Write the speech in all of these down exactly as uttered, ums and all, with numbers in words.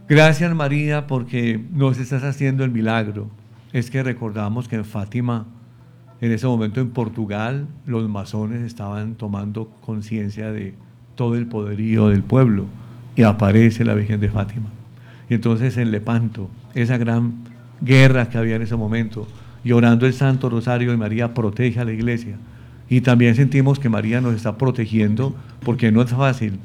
Gracias María porque nos estás haciendo el milagro. Es que recordamos que en Fátima, en ese momento en Portugal, los masones estaban tomando conciencia de todo el poderío del pueblo y aparece la Virgen de Fátima. Y entonces en Lepanto, esa gran guerra que había en ese momento, y orando el Santo Rosario, y María protege a la iglesia. Y también sentimos que María nos está protegiendo porque no es fácil.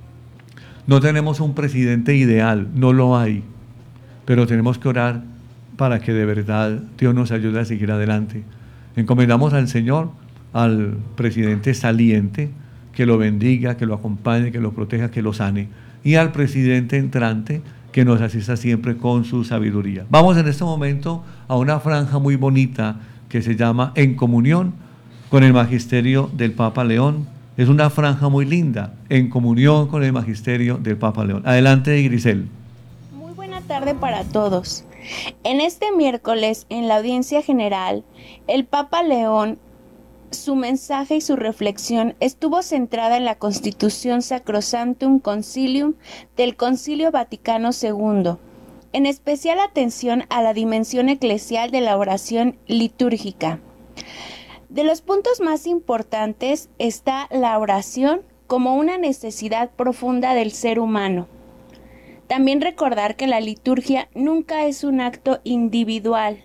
No tenemos un presidente ideal, no lo hay, pero tenemos que orar para que de verdad Dios nos ayude a seguir adelante. Encomendamos al Señor, al presidente saliente, que lo bendiga, que lo acompañe, que lo proteja, que lo sane, y al presidente entrante, que nos asista siempre con su sabiduría. Vamos en este momento a una franja muy bonita que se llama En Comunión con el Magisterio del Papa León. Es una franja muy linda, en comunión con el Magisterio del Papa León. Adelante, Grisel. Muy buena tarde para todos. En este miércoles, en la audiencia general, el Papa León, su mensaje y su reflexión estuvo centrada en la Constitución Sacrosanctum Concilium del Concilio Vaticano segundo, en especial atención a la dimensión eclesial de la oración litúrgica. De los puntos más importantes está la oración como una necesidad profunda del ser humano. También recordar que la liturgia nunca es un acto individual.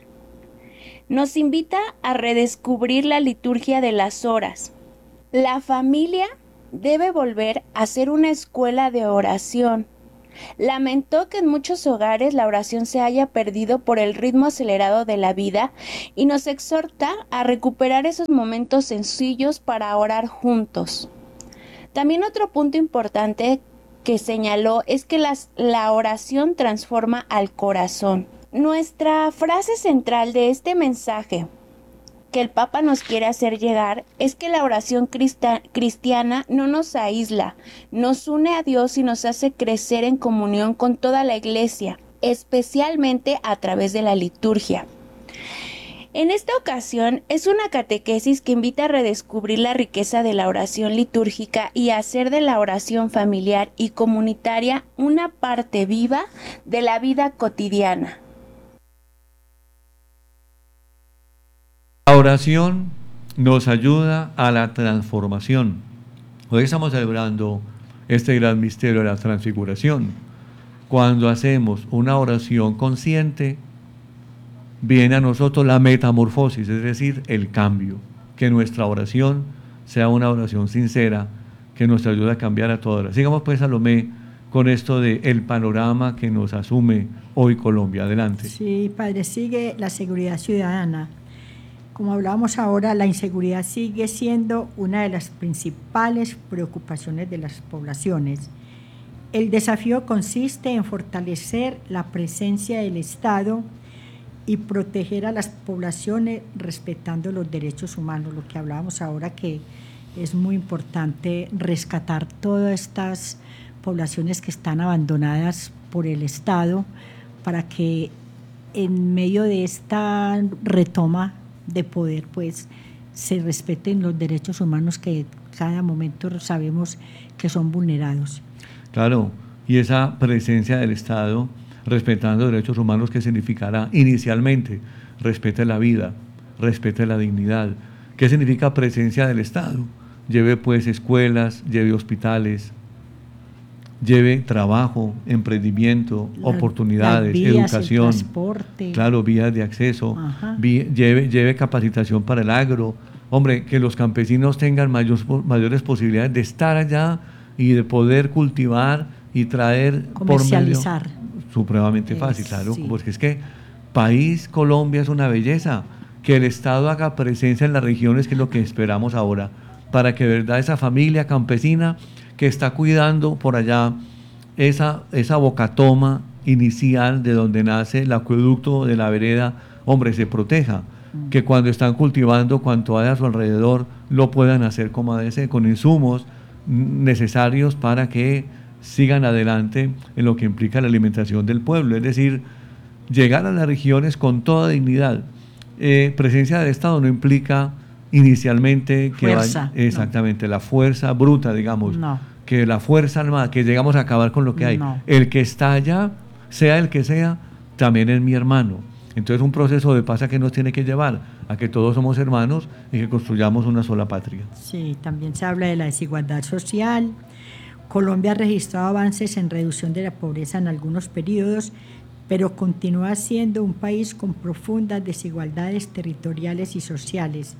Nos invita a redescubrir la liturgia de las horas. La familia debe volver a ser una escuela de oración. Lamentó que en muchos hogares la oración se haya perdido por el ritmo acelerado de la vida y nos exhorta a recuperar esos momentos sencillos para orar juntos. También otro punto importante que señaló es que las, la oración transforma al corazón. Nuestra frase central de este mensaje que el Papa nos quiere hacer llegar es que la oración crista, cristiana no nos aísla, nos une a Dios y nos hace crecer en comunión con toda la Iglesia, especialmente a través de la liturgia. En esta ocasión es una catequesis que invita a redescubrir la riqueza de la oración litúrgica y a hacer de la oración familiar y comunitaria una parte viva de la vida cotidiana. La oración nos ayuda a la transformación. Hoy estamos celebrando este gran misterio de la transfiguración. Cuando hacemos una oración consciente, viene a nosotros la metamorfosis, es decir, el cambio. Que nuestra oración sea una oración sincera, que nos ayude a cambiar a todas. Sigamos pues, Salomé, con esto de el panorama que nos asume hoy Colombia. Adelante. Sí, padre, sigue la seguridad ciudadana. Como hablábamos ahora, la inseguridad sigue siendo una de las principales preocupaciones de las poblaciones. El desafío consiste en fortalecer la presencia del Estado y proteger a las poblaciones respetando los derechos humanos, lo que hablábamos ahora, que es muy importante rescatar todas estas poblaciones que están abandonadas por el Estado para que en medio de esta retoma de poder, pues, se respeten los derechos humanos que cada momento sabemos que son vulnerados. Claro, y esa presencia del Estado respetando derechos humanos, ¿qué significará? Inicialmente, respete la vida, respete la dignidad. ¿Qué significa presencia del Estado? Lleve pues escuelas, lleve hospitales, lleve trabajo, emprendimiento, la, oportunidades, vías, educación, el transporte. Claro, vías de acceso, vi, lleve, lleve capacitación para el agro. Hombre, que los campesinos tengan mayores, mayores posibilidades de estar allá y de poder cultivar y traer comercializar. Por medio, supremamente fácil, claro, sí. Porque es que país Colombia es una belleza. Que el Estado haga presencia en las regiones, que es lo que esperamos ahora, para que de verdad esa familia campesina que está cuidando por allá esa, esa bocatoma inicial de donde nace el acueducto de la vereda, hombre, se proteja, mm. que cuando están cultivando cuanto hay a su alrededor, lo puedan hacer como debe ser, con insumos necesarios para que sigan adelante en lo que implica la alimentación del pueblo, es decir, llegar a las regiones con toda dignidad. Eh, presencia del Estado no implica inicialmente que fuerza, vaya, exactamente, no. La fuerza bruta, digamos, no. que la fuerza armada, que llegamos a acabar con lo que hay. No. El que está allá sea el que sea, también es mi hermano. Entonces un proceso de paz a que nos tiene que llevar a que todos somos hermanos y que construyamos una sola patria. Sí, también se habla de la desigualdad social. Colombia ha registrado avances en reducción de la pobreza en algunos periodos, pero continúa siendo un país con profundas desigualdades territoriales y sociales.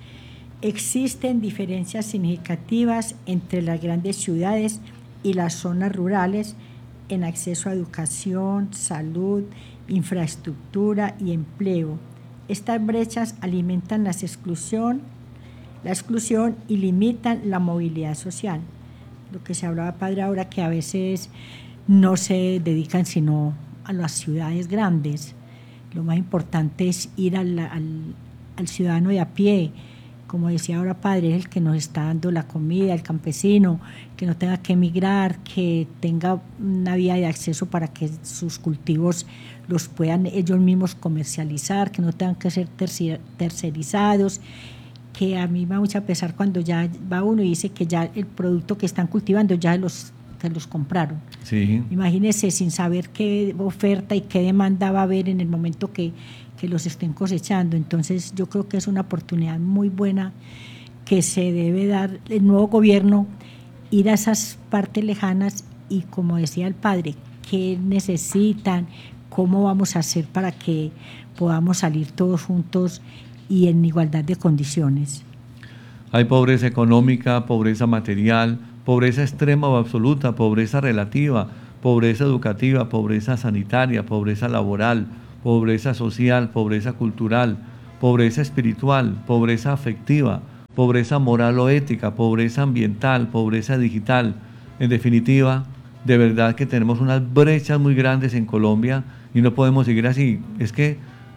Existen diferencias significativas entre las grandes ciudades y las zonas rurales en acceso a educación, salud, infraestructura y empleo. Estas brechas alimentan la exclusión, la exclusión y limitan la movilidad social. Lo que se hablaba, padre, ahora que a veces no se dedican sino a las ciudades grandes. Lo más importante es ir al, al, al ciudadano de a pie. Como decía ahora, padre, es el que nos está dando la comida, el campesino, que no tenga que emigrar, que tenga una vía de acceso para que sus cultivos los puedan ellos mismos comercializar, que no tengan que ser tercerizados, que a mí me da mucho pesar cuando ya va uno y dice que ya el producto que están cultivando ya los, que los compraron. Sí. Imagínese sin saber qué oferta y qué demanda va a haber en el momento que que los estén cosechando. Entonces yo creo que es una oportunidad muy buena que se debe dar el nuevo gobierno, ir a esas partes lejanas y, como decía el padre, qué necesitan, cómo vamos a hacer para que podamos salir todos juntos y en igualdad de condiciones. Hay pobreza económica, pobreza material, pobreza extrema o absoluta, pobreza relativa, pobreza educativa, pobreza sanitaria, pobreza laboral, pobreza social, pobreza cultural, pobreza espiritual, pobreza afectiva, pobreza moral o ética, pobreza ambiental, pobreza digital. En definitiva, de verdad que tenemos unas brechas muy grandes en Colombia y no podemos seguir así. Es que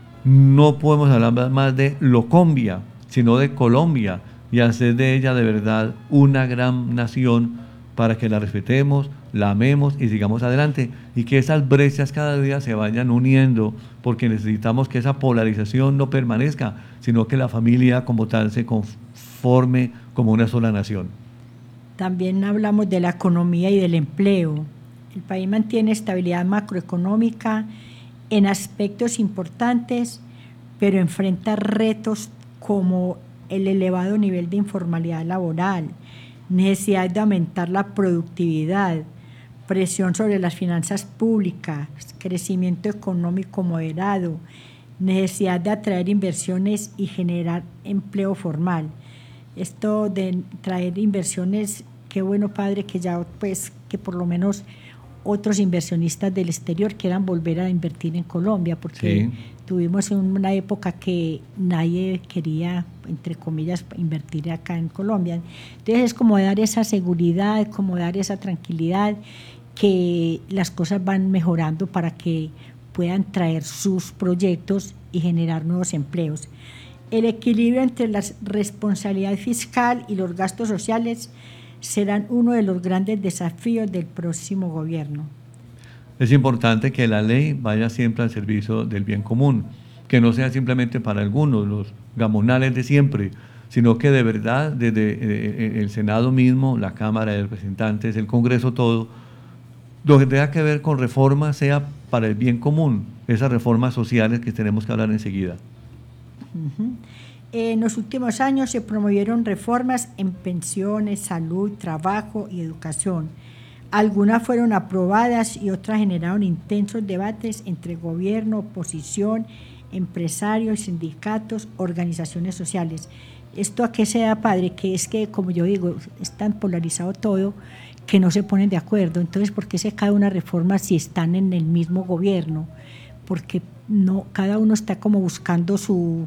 no podemos hablar más de Locombia, sino de Colombia y hacer de ella de verdad una gran nación para que la respetemos, la amemos y sigamos adelante, y que esas brechas cada día se vayan uniendo, porque necesitamos que esa polarización no permanezca, sino que la familia como tal se conforme como una sola nación. También hablamos de la economía y del empleo. El país mantiene estabilidad macroeconómica en aspectos importantes, pero enfrenta retos como el elevado nivel de informalidad laboral, necesidad de aumentar la productividad, presión sobre las finanzas públicas, crecimiento económico moderado, necesidad de atraer inversiones y generar empleo formal. Esto de traer inversiones, qué bueno, padre, que ya pues que por lo menos otros inversionistas del exterior quieran volver a invertir en Colombia, porque sí, tuvimos una época que nadie quería, entre comillas, invertir acá en Colombia. Entonces es como dar esa seguridad, como dar esa tranquilidad, que las cosas van mejorando para que puedan traer sus proyectos y generar nuevos empleos. El equilibrio entre la responsabilidad fiscal y los gastos sociales serán uno de los grandes desafíos del próximo gobierno. Es importante que la ley vaya siempre al servicio del bien común, que no sea simplemente para algunos, los gamonales de siempre, sino que de verdad desde el Senado mismo, la Cámara de Representantes, el Congreso, todo, lo que tenga que ver con reformas sea para el bien común, esas reformas sociales que tenemos que hablar enseguida. Uh-huh. En los últimos años se promovieron reformas en pensiones, salud, trabajo y educación. Algunas fueron aprobadas y otras generaron intensos debates entre gobierno, oposición, empresarios, sindicatos, organizaciones sociales. ¿Esto a qué se da, padre? Que es que, como yo digo, es tan polarizado todo que no se ponen de acuerdo. Entonces, ¿por qué se cae una reforma si están en el mismo gobierno? Porque no, cada uno está como buscando su,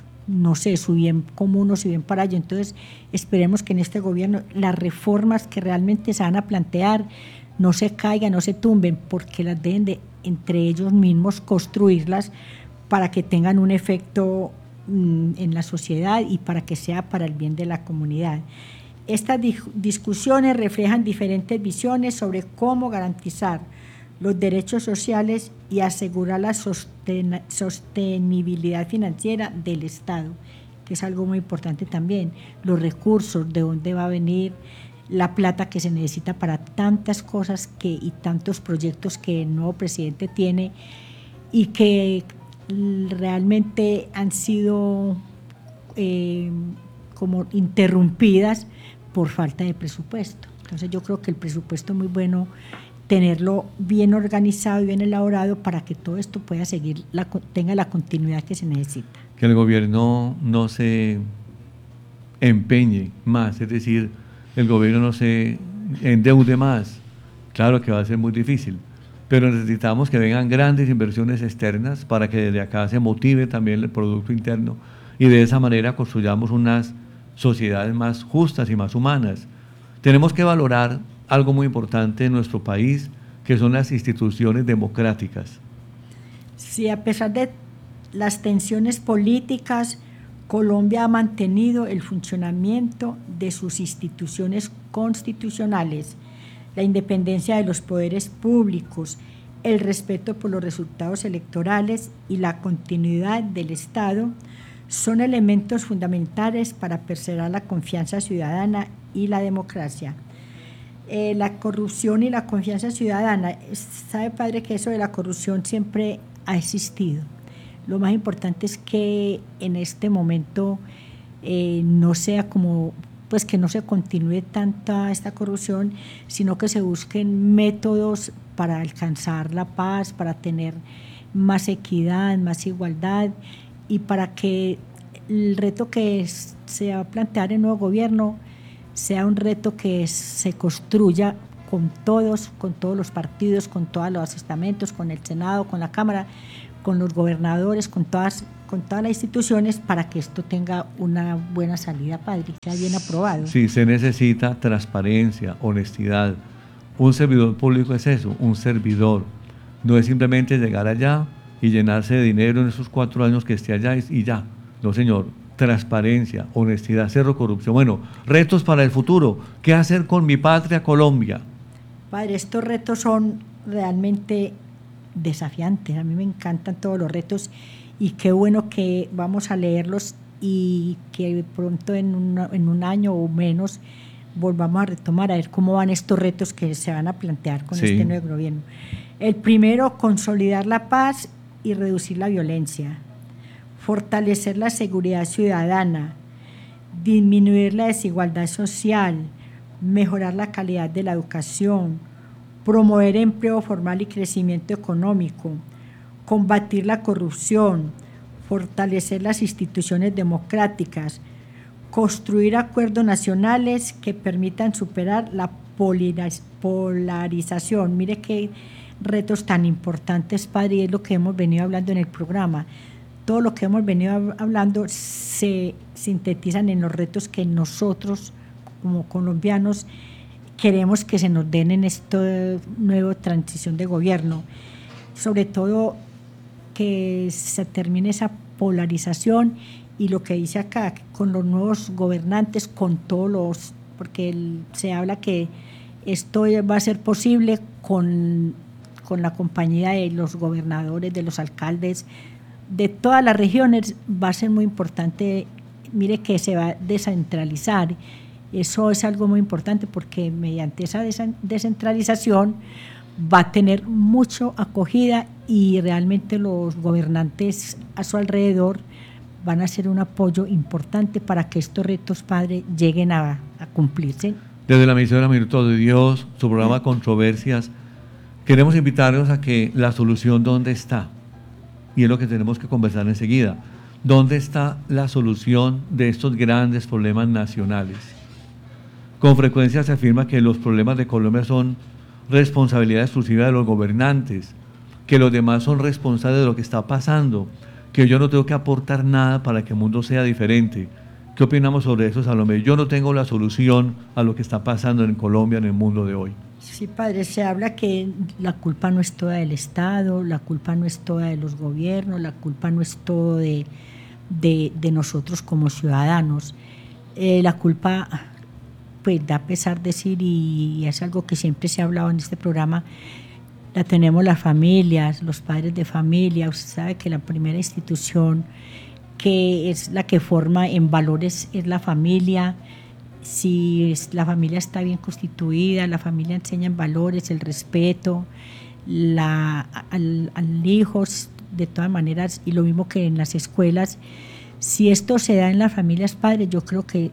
no sé, su bien común o su bien para ello. Entonces, esperemos que en este gobierno las reformas que realmente se van a plantear no se caigan, no se tumben, porque las deben de entre ellos mismos construirlas para que tengan un efecto mm, en la sociedad y para que sea para el bien de la comunidad. Estas discusiones reflejan diferentes visiones sobre cómo garantizar los derechos sociales y asegurar la sosten- sostenibilidad financiera del Estado, que es algo muy importante también, los recursos, de dónde va a venir, la plata que se necesita para tantas cosas que, y tantos proyectos que el nuevo presidente tiene y que realmente han sido eh, como interrumpidas por falta de presupuesto. Entonces yo creo que el presupuesto es muy bueno tenerlo bien organizado y bien elaborado para que todo esto pueda seguir, la, tenga la continuidad que se necesita. Que el gobierno no se empeñe más, es decir, el gobierno no se endeude más. Claro que va a ser muy difícil, pero necesitamos que vengan grandes inversiones externas para que desde acá se motive también el Producto Interno y de esa manera construyamos unas sociedades más justas y más humanas. Tenemos que valorar algo muy importante en nuestro país, que son las instituciones democráticas. Sí, a pesar de las tensiones políticas, Colombia ha mantenido el funcionamiento de sus instituciones constitucionales, la independencia de los poderes públicos, el respeto por los resultados electorales y la continuidad del Estado son elementos fundamentales para preservar la confianza ciudadana y la democracia. Eh, la corrupción y la confianza ciudadana, sabe, padre, que eso de la corrupción siempre ha existido. Lo más importante es que en este momento eh, no sea como, pues que no se continúe tanta esta corrupción, sino que se busquen métodos para alcanzar la paz, para tener más equidad, más igualdad y para que el reto que se va a plantear el nuevo gobierno sea un reto que se construya con todos, con todos los partidos, con todos los estamentos, con el Senado, con la Cámara, con los gobernadores, con todas, con todas las instituciones para que esto tenga una buena salida, padre, y sea bien aprobado. Sí, se necesita transparencia, honestidad. Un servidor público es eso, un servidor. No es simplemente llegar allá y llenarse de dinero en esos cuatro años que esté allá y ya. No, señor. Transparencia, honestidad, cero corrupción. Bueno, retos para el futuro. ¿Qué hacer con mi patria, Colombia? Padre, estos retos son realmente desafiantes. A mí me encantan todos los retos y qué bueno que vamos a leerlos y que pronto en, una, en un año o menos volvamos a retomar a ver cómo van estos retos que se van a plantear con sí. este nuevo gobierno. El primero, consolidar la paz y reducir la violencia. Fortalecer la seguridad ciudadana, disminuir la desigualdad social, mejorar la calidad de la educación, promover empleo formal y crecimiento económico, combatir la corrupción, fortalecer las instituciones democráticas, construir acuerdos nacionales que permitan superar la polarización. Mire qué retos tan importantes, padre, y es lo que hemos venido hablando en el programa. Todo lo que hemos venido hablando se sintetizan en los retos que nosotros, como colombianos, queremos que se nos den en esta nueva transición de gobierno. Sobre todo que se termine esa polarización y lo que dice acá, con los nuevos gobernantes, con todos los, porque el, se habla que esto va a ser posible con, con la compañía de los gobernadores, de los alcaldes, de todas las regiones. Va a ser muy importante, mire que se va a descentralizar, eso es algo muy importante porque mediante esa descentralización va a tener mucha acogida y realmente los gobernantes a su alrededor van a ser un apoyo importante para que estos retos, padre, lleguen a, a cumplirse. Desde la misión Minuto de Dios, su programa Controversias, queremos invitarlos a que la solución, ¿dónde está? Y es lo que tenemos que conversar enseguida. ¿Dónde está la solución de estos grandes problemas nacionales? Con frecuencia se afirma que los problemas de Colombia son responsabilidad exclusiva de los gobernantes, que los demás son responsables de lo que está pasando, que yo no tengo que aportar nada para que el mundo sea diferente. ¿Qué opinamos sobre eso, Salomé? Yo no tengo la solución a lo que está pasando en Colombia, en el mundo de hoy. Sí, padre, se habla que la culpa no es toda del Estado, la culpa no es toda de los gobiernos, la culpa no es todo de, de, de nosotros como ciudadanos. Eh, la culpa, pues da pesar decir, y es algo que siempre se ha hablado en este programa, la tenemos las familias, los padres de familia. Usted sabe que la primera institución que es la que forma en valores es la familia, si la familia está bien constituida, la familia enseña valores, el respeto, la, al, al hijo, de todas maneras, y lo mismo que en las escuelas, si esto se da en las familias padres, yo creo que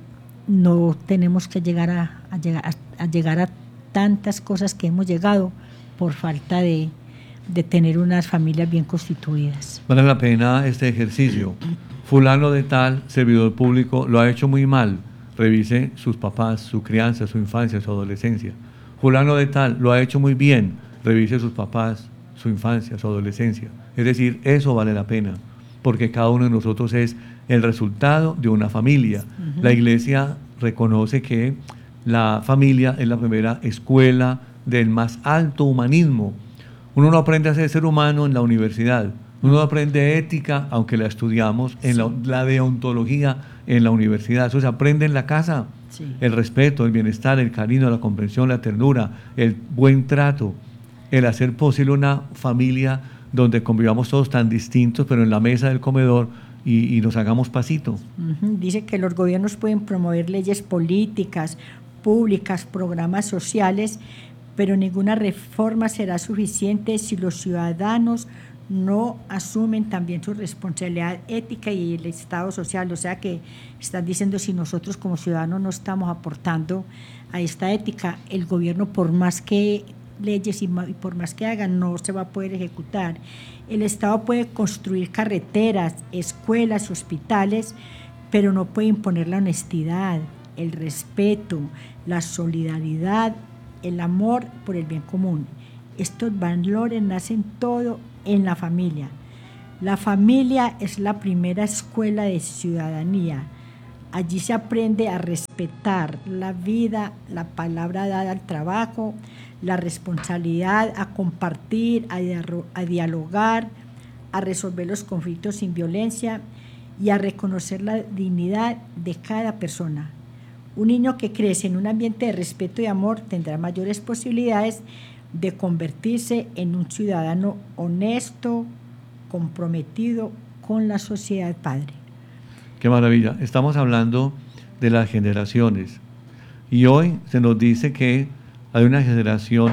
no tenemos que llegar a, a, llegar, a, a llegar a tantas cosas que hemos llegado por falta de, de tener unas familias bien constituidas. Vale la pena este ejercicio. Fulano de tal, servidor público, lo ha hecho muy mal. Revise sus papás, su crianza, su infancia, su adolescencia. Fulano de tal, lo ha hecho muy bien. Revise sus papás, su infancia, su adolescencia. Es decir, eso vale la pena, porque cada uno de nosotros es el resultado de una familia. Uh-huh. La Iglesia reconoce que la familia es la primera escuela del más alto humanismo. Uno no aprende a ser ser humano en la universidad. Uno no aprende ética, aunque la estudiamos, en sí. la, la deontología en la universidad. Eso se aprende en la casa. Sí. El respeto, el bienestar, el cariño, la comprensión, la ternura, el buen trato, el hacer posible una familia donde convivamos todos tan distintos, pero en la mesa del comedor y, y nos hagamos pasito. Uh-huh. Dice que los gobiernos pueden promover leyes políticas, públicas, programas sociales, pero ninguna reforma será suficiente si los ciudadanos no asumen también su responsabilidad ética y el estado social. O sea que están diciendo, si nosotros como ciudadanos no estamos aportando a esta ética, el gobierno, por más que leyes y por más que hagan, no se va a poder ejecutar. El Estado puede construir carreteras, escuelas, hospitales, pero no puede imponer la honestidad, el respeto, la solidaridad, el amor por el bien común. Estos valores nacen todo en la familia. La familia es la primera escuela de ciudadanía. Allí se aprende a respetar la vida, la palabra dada al trabajo, la responsabilidad, a compartir, a, dialo- a dialogar, a resolver los conflictos sin violencia y a reconocer la dignidad de cada persona. Un niño que crece en un ambiente de respeto y amor tendrá mayores posibilidades de convertirse en un ciudadano honesto, comprometido con la sociedad padre. Qué maravilla. Estamos hablando de las generaciones y hoy se nos dice que hay una generación,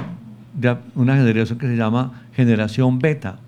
una generación que se llama generación beta.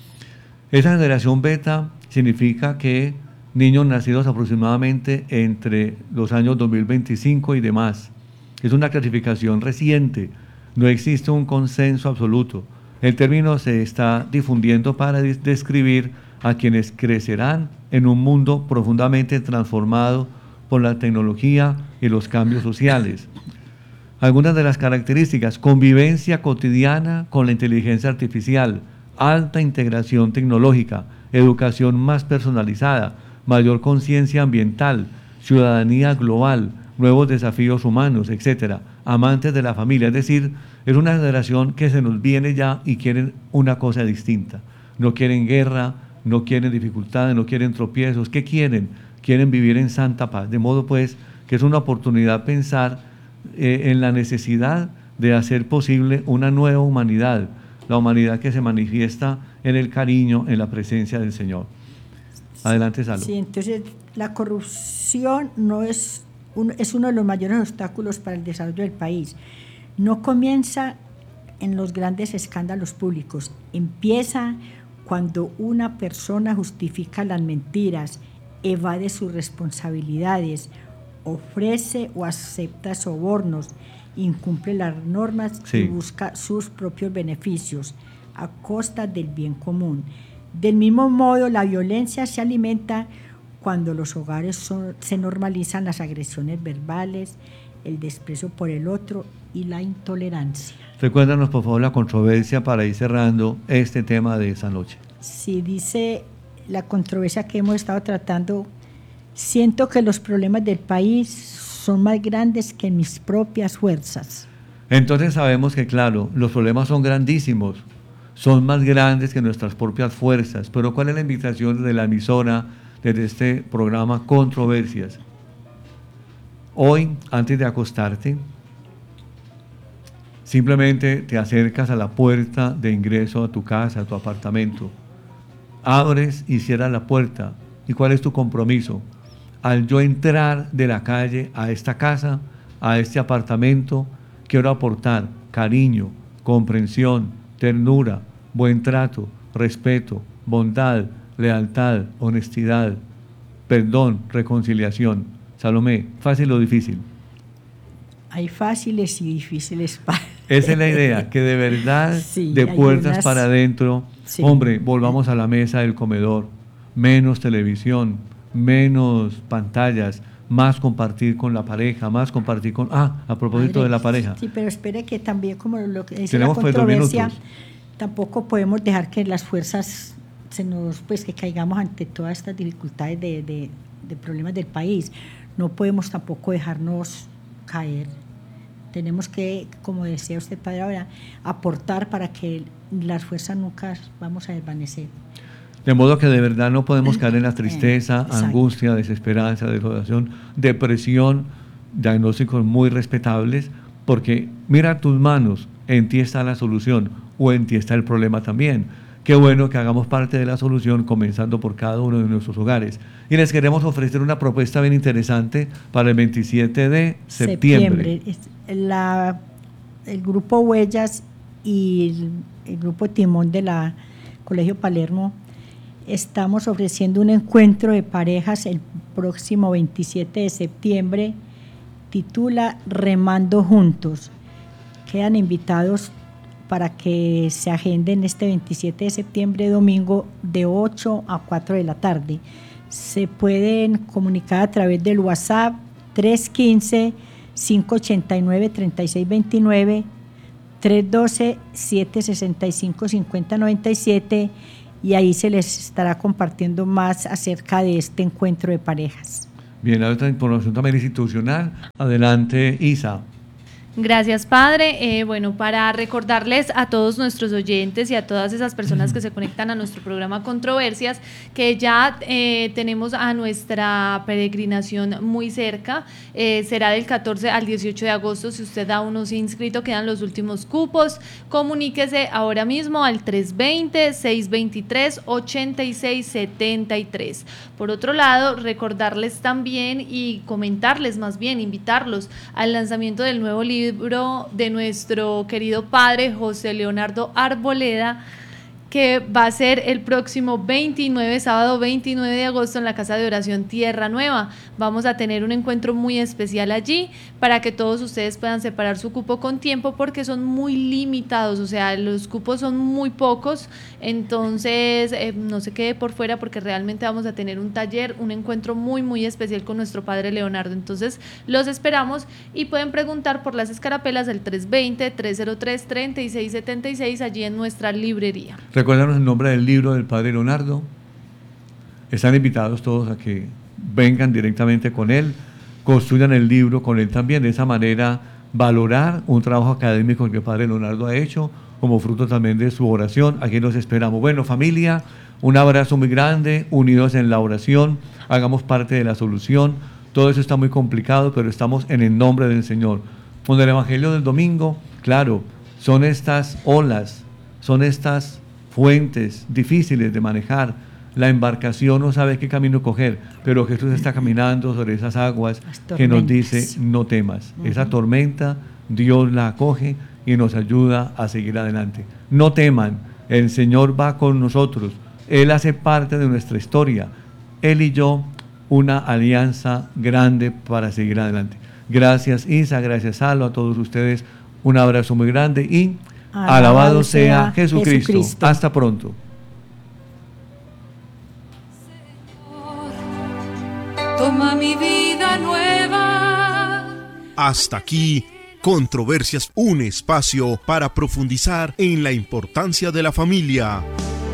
Esa generación beta significa que niños nacidos aproximadamente entre los años dos mil veinticinco y demás. Es una clasificación reciente, no existe un consenso absoluto. El término se está difundiendo para describir a quienes crecerán en un mundo profundamente transformado por la tecnología y los cambios sociales. Algunas de las características: convivencia cotidiana con la inteligencia artificial, alta integración tecnológica, educación más personalizada, mayor conciencia ambiental, ciudadanía global, nuevos desafíos humanos, etcétera. Amantes de la familia, es decir, es una generación que se nos viene ya y quieren una cosa distinta. No quieren guerra, no quieren dificultades, no quieren tropiezos. ¿Qué quieren? Quieren vivir en santa paz. De modo pues que es una oportunidad pensar eh, en la necesidad de hacer posible una nueva humanidad, la humanidad que se manifiesta en el cariño, en la presencia del Señor. Adelante, Salo. Sí, entonces la corrupción no es, un, es uno de los mayores obstáculos para el desarrollo del país. No comienza en los grandes escándalos públicos, empieza cuando una persona justifica las mentiras, evade sus responsabilidades, ofrece o acepta sobornos, incumple las normas sí. y busca sus propios beneficios a costa del bien común. Del mismo modo, la violencia se alimenta cuando los hogares son, se normalizan las agresiones verbales, el desprecio por el otro y la intolerancia. Recuérdanos, por favor, la controversia para ir cerrando este tema de esa noche. Sí, dice la controversia que hemos estado tratando: siento que los problemas del país son más grandes que mis propias fuerzas. Entonces sabemos que, claro, los problemas son grandísimos, son más grandes que nuestras propias fuerzas. Pero ¿cuál es la invitación de la emisora, desde este programa Controversias? Hoy, antes de acostarte, simplemente te acercas a la puerta de ingreso a tu casa, a tu apartamento. Abres y cierras la puerta. ¿Y cuál es tu compromiso? al yo entrar de la calle a esta casa, a este apartamento, quiero aportar cariño, comprensión, ternura, buen trato, respeto, bondad, lealtad, honestidad, perdón, reconciliación. Salomé, ¿fácil o difícil? Hay fáciles y difíciles. Para... Esa es la idea, que de verdad, sí, de puertas unas... para adentro, sí. Hombre, volvamos a la mesa del comedor, menos televisión, menos pantallas, más compartir con la pareja, más compartir con... Ah, a propósito Madre, de la pareja. Sí, pero espere que también, como lo que dice la controversia, tampoco podemos dejar que las fuerzas, se nos, pues que caigamos ante todas estas dificultades de, de, de problemas del país. No podemos tampoco dejarnos caer. Tenemos que, como decía usted, padre, ahora, aportar para que las fuerzas nunca vamos a desvanecer. De modo que de verdad no podemos caer en la tristeza, Exacto. angustia, desesperanza, desolación, depresión, diagnósticos muy respetables, porque mira tus manos, en ti está la solución o en ti está el problema también. Qué bueno que hagamos parte de la solución comenzando por cada uno de nuestros hogares. Y les queremos ofrecer una propuesta bien interesante para el veintisiete de septiembre. septiembre. La, el grupo Huellas y el, el grupo Timón de la Colegio Palermo estamos ofreciendo un encuentro de parejas el próximo veintisiete de septiembre, titula Remando Juntos. Quedan invitados para que se agenden este veintisiete de septiembre, domingo, de ocho a cuatro de la tarde. Se pueden comunicar a través del WhatsApp tres uno cinco, cinco ocho nueve, tres seis dos nueve, tres uno dos, siete seis cinco, cinco cero nueve siete, y ahí se les estará compartiendo más acerca de este encuentro de parejas. Bien, la otra información también institucional. Adelante, Isa. Gracias, padre. Eh, bueno, para recordarles a todos nuestros oyentes y a todas esas personas que se conectan a nuestro programa Controversias, que ya eh, tenemos a nuestra peregrinación muy cerca. Eh, será del catorce al dieciocho de agosto. Si usted aún no se ha inscrito, quedan los últimos cupos. Comuníquese ahora mismo al tres dos cero, seis dos tres, ocho seis siete tres. Por otro lado, recordarles también y comentarles, más bien, invitarlos al lanzamiento del nuevo libro libro de nuestro querido padre José Leonardo Arboleda, que va a ser el próximo veintinueve, sábado veintinueve de agosto, en la Casa de Oración Tierra Nueva. Vamos a tener un encuentro muy especial allí para que todos ustedes puedan separar su cupo con tiempo, porque son muy limitados, o sea, los cupos son muy pocos, entonces eh, no se quede por fuera, porque realmente vamos a tener un taller, un encuentro muy muy especial con nuestro padre Leonardo. Entonces los esperamos y pueden preguntar por las escarapelas del tres dos cero, tres cero tres, tres seis siete seis allí en nuestra librería. Recuérdanos el nombre del libro del padre Leonardo. Están invitados todos a que vengan directamente con él, construyan el libro con él también. De esa manera, valorar un trabajo académico que el padre Leonardo ha hecho, como fruto también de su oración. Aquí nos esperamos. Bueno, familia, un abrazo muy grande, unidos en la oración, hagamos parte de la solución. Todo eso está muy complicado, pero estamos en el nombre del Señor. Con el Evangelio del domingo, claro, son estas olas, son estas fuentes difíciles de manejar. La embarcación no sabe qué camino coger, pero Jesús está caminando sobre esas aguas que nos dice: no temas. Uh-huh. Esa tormenta Dios la acoge y nos ayuda a seguir adelante. No teman, el Señor va con nosotros. Él hace parte de nuestra historia. Él y yo, una alianza grande para seguir adelante. Gracias, Isa, gracias, Salo, a todos ustedes. Un abrazo muy grande y alabado, alabado sea Jesucristo. Jesucristo. Hasta pronto. Señor, toma mi vida nueva. Hasta aquí, Controversias, un espacio para profundizar en la importancia de la familia.